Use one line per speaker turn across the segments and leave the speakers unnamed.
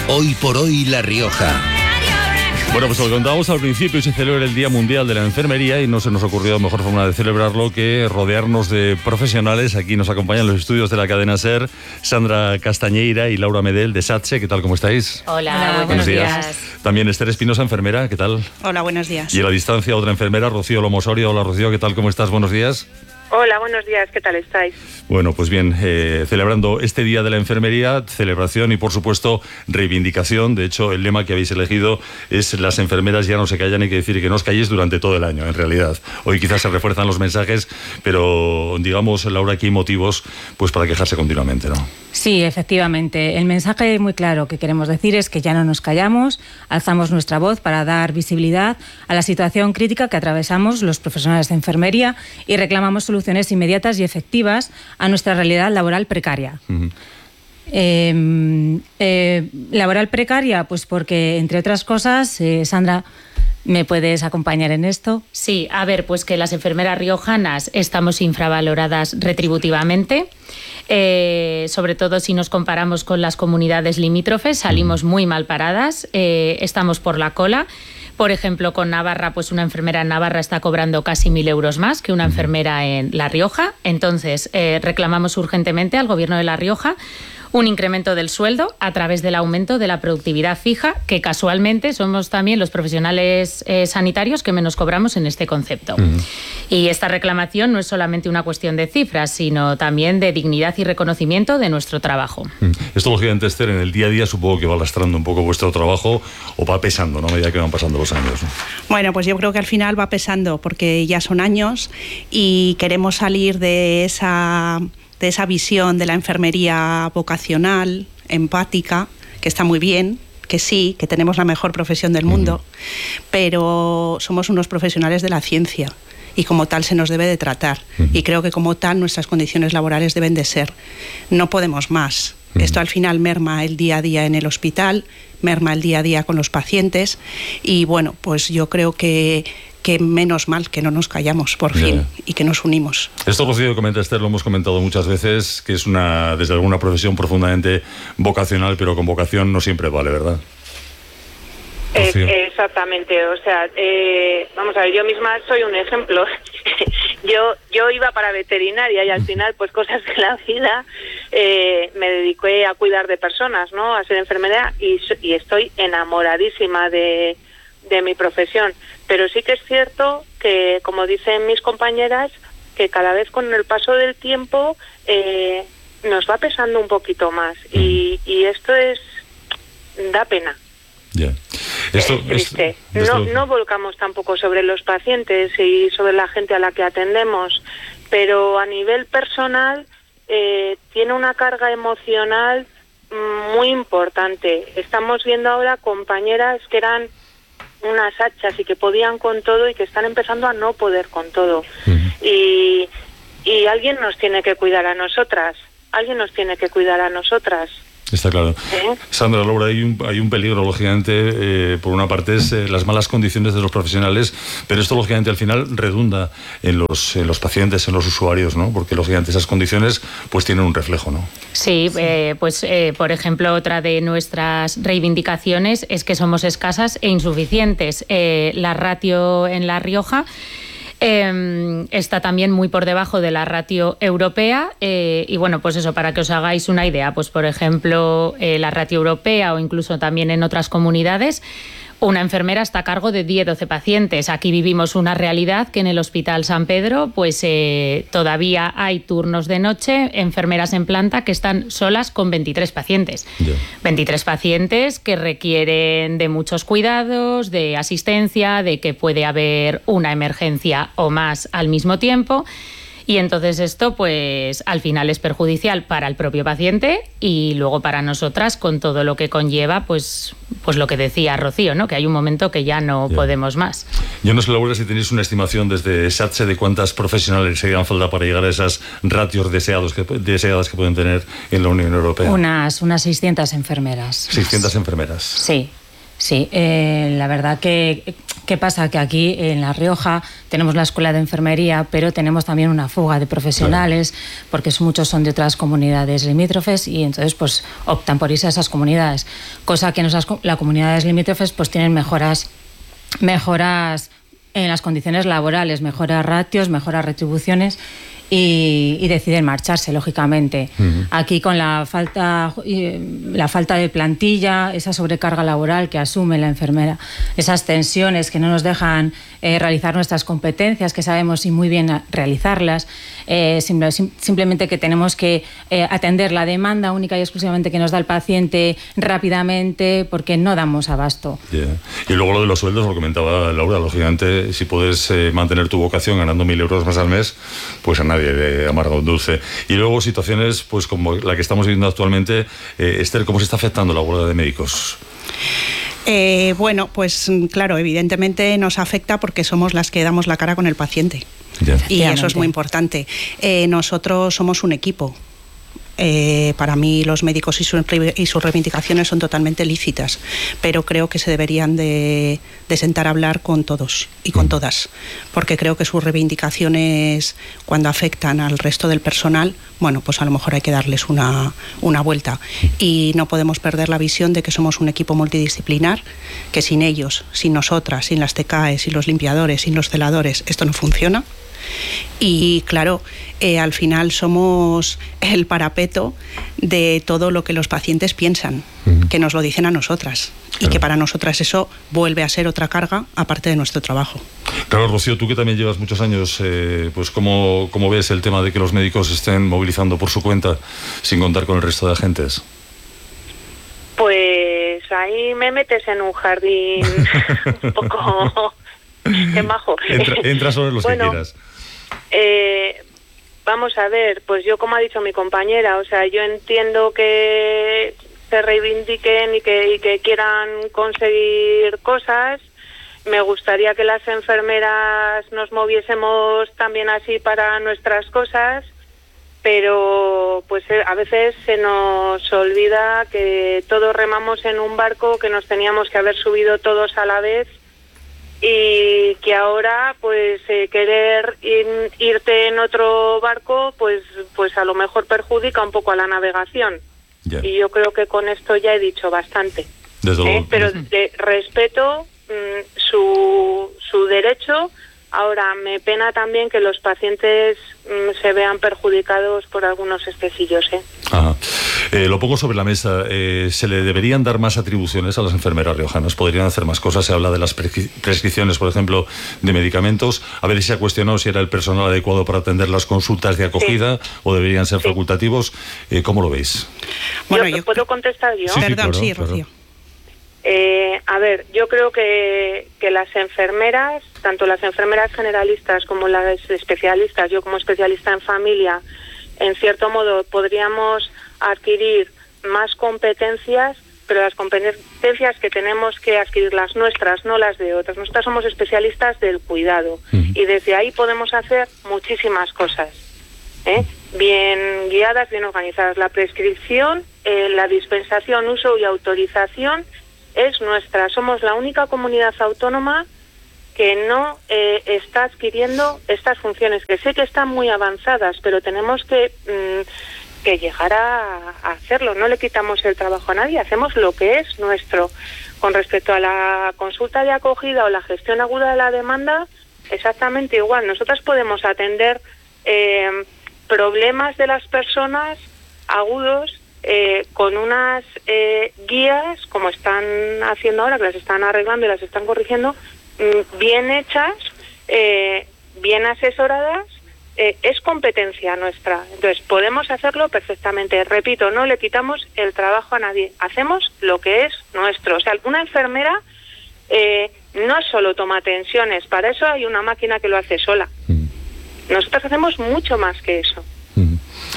Hoy por hoy La Rioja.
Bueno, pues lo contábamos al principio, se celebra el Día Mundial de la Enfermería y no se nos ocurrió mejor forma de celebrarlo que rodearnos de profesionales. Aquí nos acompañan los estudios de la cadena SER, Sandra Castañeira y Laura Medel de SATSE. ¿Qué tal? ¿Cómo estáis?
Hola, buenos días.
También Esther Espinosa, enfermera. ¿Qué tal?
Hola, buenos días.
Y a la distancia otra enfermera, Rocío Lomosoria. Hola, Rocío. ¿Qué tal? ¿Cómo estás? Buenos días.
Hola, buenos días, ¿qué tal estáis?
Bueno, pues bien, celebrando este Día de la Enfermería, celebración y por supuesto reivindicación. De hecho, el lema que habéis elegido es: las enfermeras ya no se callan, hay que decir que no os calléis durante todo el año, en realidad. Hoy quizás se refuerzan los mensajes, pero digamos, Laura, aquí hay motivos pues para quejarse continuamente, ¿no?
Sí, efectivamente. El mensaje muy claro que queremos decir es que ya no nos callamos, alzamos nuestra voz para dar visibilidad a la situación crítica que atravesamos los profesionales de enfermería y reclamamos soluciones inmediatas y efectivas a nuestra realidad laboral precaria. Uh-huh. Laboral precaria, pues porque, entre otras cosas, Sandra, ¿me puedes acompañar en esto?
Sí, a ver, pues que las enfermeras riojanas estamos infravaloradas retributivamente, sobre todo si nos comparamos con las comunidades limítrofes, salimos muy mal paradas, estamos por la cola. Por ejemplo, con Navarra, pues una enfermera en Navarra está cobrando casi 1.000 euros más que una enfermera en La Rioja. Entonces, reclamamos urgentemente al Gobierno de La Rioja un incremento del sueldo a través del aumento de la productividad fija, que casualmente somos también los profesionales sanitarios que menos cobramos en este concepto. Y esta reclamación no es solamente una cuestión de cifras, sino también de dignidad y reconocimiento de nuestro trabajo.
Esto, lógicamente, Esther, en el día a día supongo que va lastrando un poco vuestro trabajo o va pesando, ¿no?, a medida que van pasando los años, ¿no?
Bueno, pues yo creo que al final va pesando porque ya son años y queremos salir de esa visión de la enfermería vocacional, empática, que está muy bien, que sí, que tenemos la mejor profesión del mundo, pero somos unos profesionales de la ciencia y como tal se nos debe de tratar. Y creo que como tal nuestras condiciones laborales deben de ser. No podemos más. Esto al final merma el día a día en el hospital, merma el día a día con los pacientes y bueno, pues yo creo que menos mal que no nos callamos por fin y que nos unimos.
Esto, Rocío, que comenta Esther, lo hemos comentado muchas veces, que es desde alguna profesión profundamente vocacional, pero con vocación no siempre vale, ¿verdad?
Exactamente, o sea, vamos a ver, yo misma soy un ejemplo. yo iba para veterinaria y al final, pues cosas de la vida, me dediqué a cuidar de personas, ¿no?, a ser enfermera y estoy enamoradísima de mi profesión, pero sí que es cierto que, como dicen mis compañeras, que cada vez con el paso del tiempo nos va pesando un poquito más y esto da pena.
Yeah.
Es triste. No volcamos tampoco sobre los pacientes y sobre la gente a la que atendemos, pero a nivel personal tiene una carga emocional muy importante. Estamos viendo ahora compañeras que eran unas hachas y que podían con todo y que están empezando a no poder con todo. Y alguien nos tiene que cuidar a nosotras.
Está claro. Sandra, Laura, hay un peligro, lógicamente, por una parte es las malas condiciones de los profesionales, pero esto, lógicamente, al final redunda en los pacientes, en los usuarios, ¿no? Porque, lógicamente, esas condiciones pues tienen un reflejo, ¿no?
Sí, por ejemplo, otra de nuestras reivindicaciones es que somos escasas e insuficientes. La ratio en La Rioja está también muy por debajo de la ratio europea y bueno, pues eso, para que os hagáis una idea, pues por ejemplo, la ratio europea o incluso también en otras comunidades, una enfermera está a cargo de 10-12 pacientes. Aquí vivimos una realidad que en el Hospital San Pedro pues todavía hay turnos de noche, enfermeras en planta que están solas con 23 pacientes. 23 pacientes que requieren de muchos cuidados, de asistencia, de que puede haber una emergencia o más al mismo tiempo. Y entonces esto pues al final es perjudicial para el propio paciente y luego para nosotras con todo lo que conlleva pues lo que decía Rocío, ¿no?, que hay un momento que ya no podemos más.
Yo no sé, Laura, si tenéis una estimación desde SATSE de cuántas profesionales se hagan falta para llegar a esas ratios deseadas que pueden tener en la Unión Europea.
Unas 600 enfermeras.
600 enfermeras.
Sí. Sí, la verdad que ¿qué pasa? Que aquí en La Rioja tenemos la escuela de enfermería, pero tenemos también una fuga de profesionales, porque muchos son de otras comunidades limítrofes y entonces pues optan por irse a esas comunidades, cosa que las comunidades limítrofes pues tienen mejoras en las condiciones laborales, mejoras ratios, mejoras retribuciones y deciden marcharse, lógicamente. Aquí con la falta de plantilla, esa sobrecarga laboral que asume la enfermera, esas tensiones que no nos dejan realizar nuestras competencias, que sabemos y muy bien realizarlas, simplemente que tenemos que atender la demanda única y exclusivamente que nos da el paciente rápidamente porque no damos abasto.
Yeah. Y luego lo de los sueldos, lo comentaba Laura, lógicamente, si puedes mantener tu vocación ganando 1.000 euros más al mes, pues a nadie de amarga un dulce. Y luego situaciones pues como la que estamos viviendo actualmente. Esther, ¿cómo se está afectando la huelga de médicos?
Bueno, pues claro, evidentemente nos afecta porque somos las que damos la cara con el paciente.
Yeah.
Y eso es muy importante. Nosotros somos un equipo. Para mí los médicos y sus reivindicaciones son totalmente lícitas, pero creo que se deberían de sentar a hablar con todos y con todas, porque creo que sus reivindicaciones, cuando afectan al resto del personal, bueno, pues a lo mejor hay que darles una vuelta, y no podemos perder la visión de que somos un equipo multidisciplinar, que sin ellos, sin nosotras, sin las TCAE, sin los limpiadores, sin los celadores, esto no funciona. Y claro, al final somos el parapeto de todo lo que los pacientes piensan, que nos lo dicen a nosotras, y que para nosotras eso vuelve a ser otra carga aparte de nuestro trabajo.
Claro, Rocío, tú que también llevas muchos años, pues ¿cómo ves el tema de que los médicos estén movilizando por su cuenta sin contar con el resto de agentes?
Pues ahí me metes en un jardín un poco... ¡Qué majo!
Entra sobre los que quieras.
Vamos a ver, pues yo, como ha dicho mi compañera, o sea, yo entiendo que se reivindiquen y que quieran conseguir cosas. Me gustaría que las enfermeras nos moviésemos también así para nuestras cosas, pero pues a veces se nos olvida que todos remamos en un barco, que nos teníamos que haber subido todos a la vez, y que ahora pues querer irte en otro barco pues a lo mejor perjudica un poco a la navegación. Yeah. Y yo creo que con esto ya he dicho bastante.
Desde luego.
Pero respeto su derecho. Ahora, me pena también que los pacientes se vean perjudicados por algunos excesivos.
Ajá. Lo pongo sobre la mesa. ¿Se le deberían dar más atribuciones a las enfermeras riojanas? ¿Podrían hacer más cosas? Se habla de las prescripciones, por ejemplo, de medicamentos. A ver si se ha cuestionado si era el personal adecuado para atender las consultas de acogida, o deberían ser facultativos. ¿Cómo lo veis?
Bueno, yo ¿puedo contestar yo?
Sí, perdón, sí, Rocío.
A ver, yo creo que las enfermeras, tanto las enfermeras generalistas como las especialistas, yo como especialista en familia, en cierto modo podríamos adquirir más competencias, pero las competencias que tenemos que adquirir las nuestras, no las de otras. Nosotras somos especialistas del cuidado y desde ahí podemos hacer muchísimas cosas, bien guiadas, bien organizadas. La prescripción, la dispensación, uso y autorización es nuestra. Somos la única comunidad autónoma que no está adquiriendo estas funciones, que sé que están muy avanzadas, pero tenemos que llegar a hacerlo. No le quitamos el trabajo a nadie, hacemos lo que es nuestro. Con respecto a la consulta de acogida o la gestión aguda de la demanda, exactamente igual. Nosotros podemos atender problemas de las personas agudos con unas guías, como están haciendo ahora, que las están arreglando y las están corrigiendo, bien hechas, bien asesoradas. Es competencia nuestra, entonces podemos hacerlo perfectamente. Repito, no le quitamos el trabajo a nadie, hacemos lo que es nuestro. O sea, una enfermera no solo toma tensiones, para eso hay una máquina que lo hace sola. Nosotros hacemos mucho más que eso.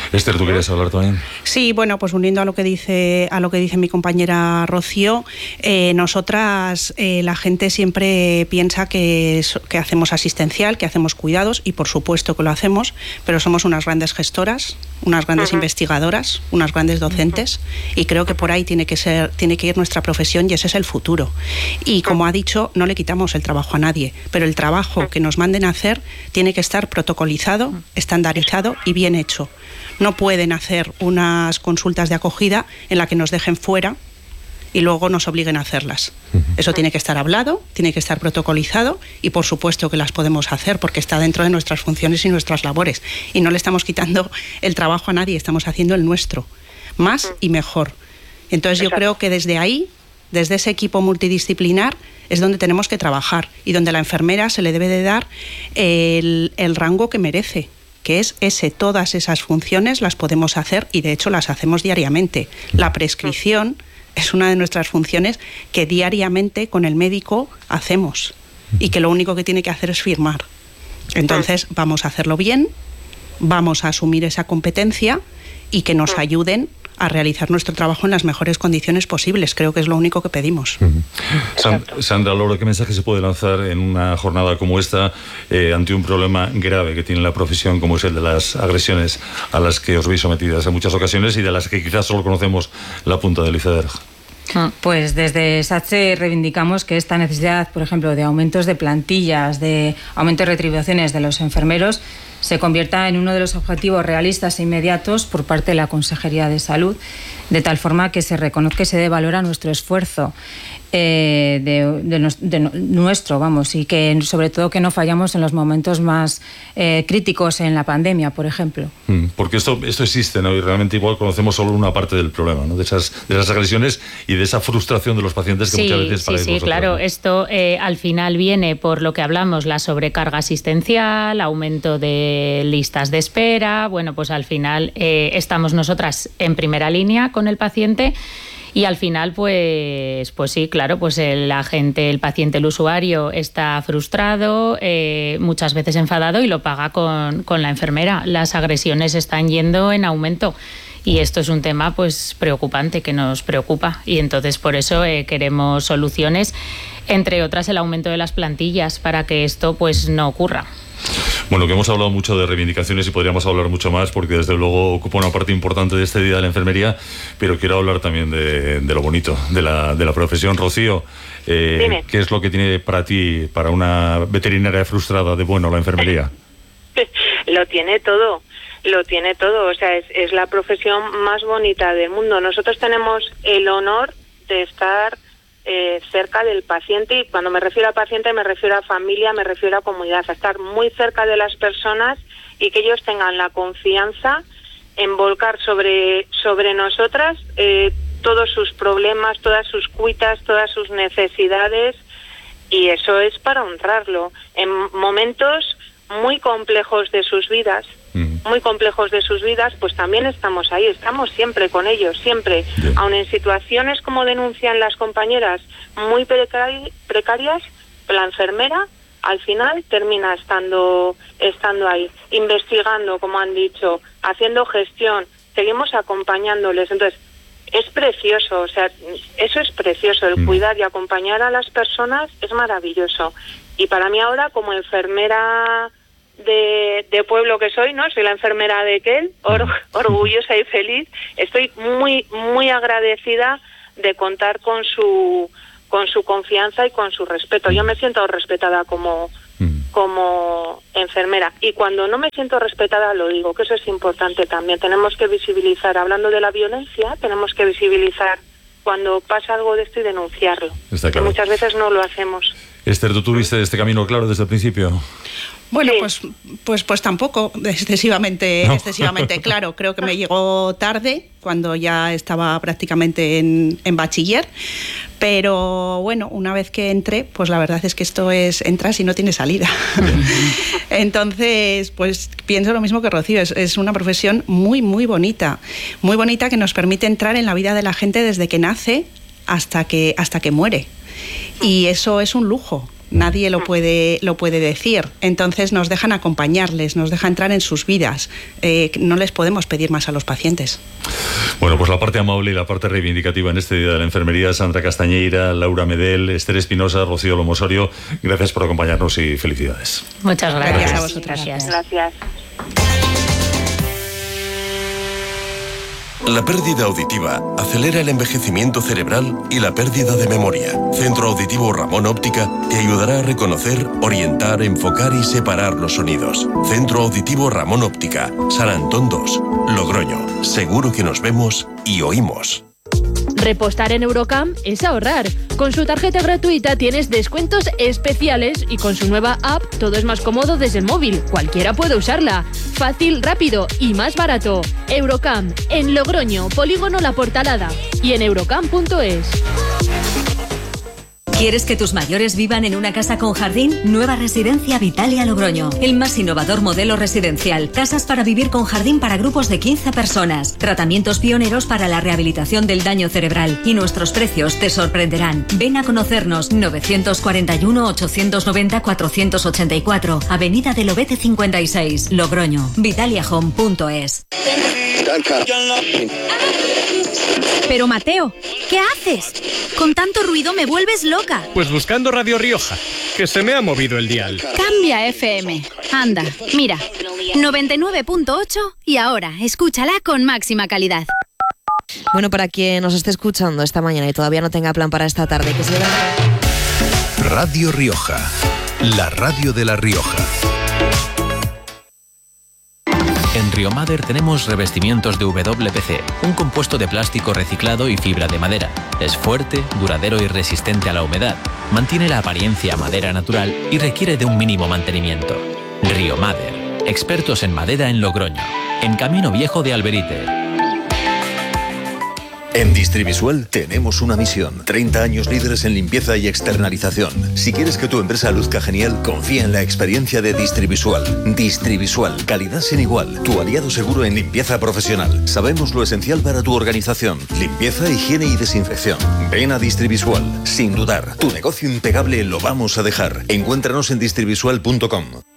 Esther, ¿tú querías hablar también?
Sí, bueno, pues uniendo a lo que dice mi compañera Rocío, nosotras, la gente siempre piensa que hacemos asistencial, que hacemos cuidados, y por supuesto que lo hacemos, pero somos unas grandes gestoras, unas grandes investigadoras, unas grandes docentes, y creo que por ahí tiene que ir nuestra profesión, y ese es el futuro. Y como ha dicho, no le quitamos el trabajo a nadie, pero el trabajo que nos manden a hacer tiene que estar protocolizado, estandarizado y bien hecho. No pueden hacer unas consultas de acogida en la que nos dejen fuera y luego nos obliguen a hacerlas. Eso tiene que estar hablado, tiene que estar protocolizado, y por supuesto que las podemos hacer porque está dentro de nuestras funciones y nuestras labores. Y no le estamos quitando el trabajo a nadie, estamos haciendo el nuestro, más y mejor. Entonces yo creo que desde ahí, desde ese equipo multidisciplinar, es donde tenemos que trabajar y donde a la enfermera se le debe de dar el rango que merece, que es todas esas funciones las podemos hacer, y de hecho las hacemos diariamente. La prescripción es una de nuestras funciones que diariamente con el médico hacemos, y que lo único que tiene que hacer es firmar. Entonces vamos a hacerlo bien, vamos a asumir esa competencia y que nos ayuden a realizar nuestro trabajo en las mejores condiciones posibles. Creo que es lo único que pedimos.
Sandra Loro, ¿qué mensaje se puede lanzar en una jornada como esta ante un problema grave que tiene la profesión, como es el de las agresiones a las que os veis sometidas en muchas ocasiones y de las que quizás solo conocemos la punta del iceberg?
Pues desde SATSE reivindicamos que esta necesidad, por ejemplo, de aumentos de plantillas, de aumento de retribuciones de los enfermeros, se convierta en uno de los objetivos realistas e inmediatos por parte de la Consejería de Salud, de tal forma que se reconozca y se dé valor a nuestro esfuerzo, nuestro, vamos, y que sobre todo que no fallamos en los momentos más críticos en la pandemia, por ejemplo.
Porque esto existe, ¿no? Y realmente igual conocemos solo una parte del problema, ¿no? De esas agresiones y de esa frustración de los pacientes que muchas veces para
Sí, claro. ¿No? Esto al final viene por lo que hablamos, la sobrecarga asistencial, aumento de listas de espera. Bueno, pues al final estamos nosotras en primera línea con el paciente. Y al final, pues sí, claro, pues el paciente, el usuario está frustrado, muchas veces enfadado, y lo paga con la enfermera. Las agresiones están yendo en aumento. Y esto es un tema pues preocupante, que nos preocupa, y entonces por eso queremos soluciones, entre otras el aumento de las plantillas, para que esto pues no ocurra.
Bueno, que hemos hablado mucho de reivindicaciones y podríamos hablar mucho más, porque desde luego ocupa una parte importante de este día de la enfermería, pero quiero hablar también de lo bonito de la profesión. Rocío, ¿qué es lo que tiene para ti, para una veterinaria frustrada, de bueno la enfermería?
Lo tiene todo. O sea, es la profesión más bonita del mundo. Nosotros tenemos el honor de estar cerca del paciente, y cuando me refiero a paciente me refiero a familia, me refiero a comunidad, a estar muy cerca de las personas y que ellos tengan la confianza en volcar sobre nosotras todos sus problemas, todas sus cuitas, todas sus necesidades, y eso es para honrarlo. En momentos muy complejos de sus vidas, pues también estamos ahí, estamos siempre con ellos, siempre. Aun en situaciones, como denuncian las compañeras, muy precarias, la enfermera al final termina estando ahí, investigando, como han dicho, haciendo gestión, seguimos acompañándoles. Entonces, es precioso, o sea, eso es precioso, el cuidar y acompañar a las personas es maravilloso. Y para mí ahora, como enfermera de pueblo que soy, ¿no? Soy la enfermera de Kell, orgullosa y feliz. Estoy muy, muy agradecida de contar con su confianza y con su respeto. Yo me siento respetada como enfermera, y cuando no me siento respetada lo digo, que eso es importante también. Tenemos que visibilizar, hablando de la violencia, tenemos que visibilizar cuando pasa algo de esto y denunciarlo.
Está claro.
Que muchas veces no lo hacemos.
Esther, ¿tú tuviste este camino claro desde el principio?
Bueno, sí. pues tampoco excesivamente claro. Creo que me llegó tarde, cuando ya estaba prácticamente en bachiller. Pero bueno, una vez que entré, pues la verdad es que esto entras y no tiene salida. Entonces, pues pienso lo mismo que Rocío, es una profesión muy, muy bonita, que nos permite entrar en la vida de la gente desde que nace hasta que muere. Y eso es un lujo, nadie lo puede decir. Entonces nos dejan acompañarles, nos dejan entrar en sus vidas. No les podemos pedir más a los pacientes.
Bueno, pues la parte amable y la parte reivindicativa en este Día de la Enfermería, Sandra Castañeira, Laura Medel, Esther Espinosa, Rocío Lomosorio, gracias por acompañarnos y felicidades.
Muchas gracias.
Gracias a vosotros.
Gracias.
La pérdida auditiva acelera el envejecimiento cerebral y la pérdida de memoria. Centro Auditivo Ramón Óptica te ayudará a reconocer, orientar, enfocar y separar los sonidos. Centro Auditivo Ramón Óptica, San Antón 2, Logroño. Seguro que nos vemos y oímos.
Repostar en Eurocam es ahorrar. Con su tarjeta gratuita tienes descuentos especiales y con su nueva app todo es más cómodo desde el móvil. Cualquiera puede usarla. Fácil, rápido y más barato. Eurocam, en Logroño, Polígono La Portalada y en eurocam.es.
¿Quieres que tus mayores vivan en una casa con jardín? Nueva Residencia Vitalia Logroño. El más innovador modelo residencial. Casas para vivir con jardín para grupos de 15 personas. Tratamientos pioneros para la rehabilitación del daño cerebral. Y nuestros precios te sorprenderán. Ven a conocernos. 941-890-484. Avenida del Lobete 56, Logroño. vitaliahome.es.
Pero Mateo, ¿qué haces? Con tanto ruido me vuelves loca.
Pues buscando Radio Rioja, que se me ha movido el dial.
Cambia FM. Anda, mira, 99.8 y ahora escúchala con máxima calidad.
Bueno, para quien nos esté escuchando esta mañana y todavía no tenga plan para esta tarde, que se vea...
Radio Rioja, la radio de La Rioja.
En Riomader tenemos revestimientos de WPC, un compuesto de plástico reciclado y fibra de madera. Es fuerte, duradero y resistente a la humedad. Mantiene la apariencia a madera natural y requiere de un mínimo mantenimiento. Riomader, expertos en madera en Logroño, en Camino Viejo de Alberite.
En Distrivisual tenemos una misión: 30 años líderes en limpieza y externalización. Si quieres que tu empresa luzca genial, confía en la experiencia de Distrivisual. Distrivisual, calidad sin igual, tu aliado seguro en limpieza profesional. Sabemos lo esencial para tu organización: limpieza, higiene y desinfección. Ven a Distrivisual, sin dudar. Tu negocio impecable lo vamos a dejar. Encuéntranos en distrivisual.com.